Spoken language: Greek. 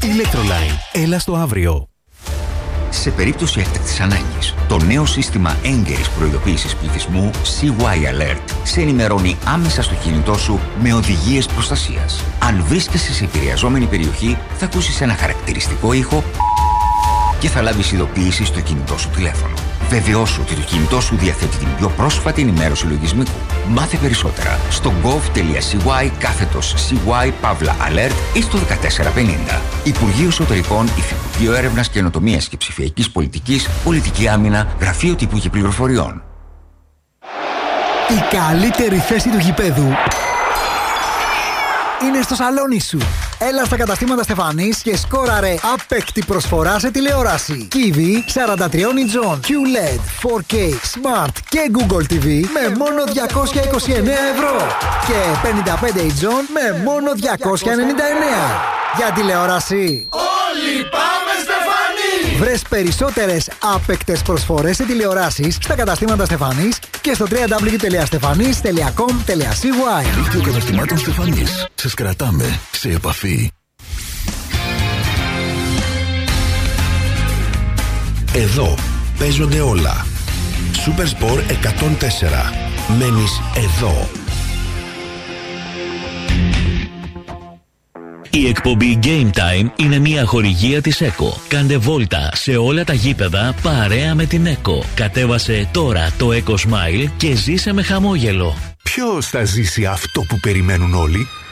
Electroline. Έλα στο αύριο. Σε περίπτωση έκτακτης ανάγκης, το νέο σύστημα έγκαιρης προειδοποίησης πληθυσμού CY Alert σε ενημερώνει άμεσα στο κινητό σου με οδηγίες προστασίας. Αν βρίσκεσαι σε επηρεαζόμενη περιοχή, θα ακούσεις ένα χαρακτηριστικό ήχο και θα λάβεις ειδοποίηση στο κινητό σου τηλέφωνο. Βεβαιώσου ότι το κινητό σου διαθέτει την πιο πρόσφατη ενημέρωση λογισμικού. Μάθε περισσότερα στο gov.cy/CY-alert ή στο 1450. Υπουργείο Εσωτερικών, Υφυπουργείο Έρευνας, Καινοτομίας και Ψηφιακής Πολιτικής, Πολιτική Άμυνα, Γραφείο Τύπου και Πληροφοριών. Η καλύτερη θέση του γηπέδου είναι στο σαλόνι σου. Έλα στα καταστήματα Στεφανής και σκόραρε άπεκτη προσφορά σε τηλεόραση. Kiwi 43 inch QLED 4K Smart και Google TV με μόνο 229 ευρώ και 55 inch με μόνο 299. Για τηλεόραση όλοι πάμε Στεφανή! Βρες περισσότερες άπεκτες προσφορές σε τηλεοράσεις στα καταστήματα Στεφανής και στο www.stefanis.com.cy. Δίκτυο καταστημάτων Στεφανής. Σας κρατάμε σε επαφή. Εδώ παίζονται όλα. Super Sport 104. Μένεις εδώ. Η εκπομπή Game Time είναι μια χορηγία της ΕΚΟ. Κάντε βόλτα σε όλα τα γήπεδα παρέα με την ΕΚΟ. Κατέβασε τώρα το ΕΚΟ Smile και ζήσε με χαμόγελο. Ποιος θα ζήσει αυτό που περιμένουν όλοι?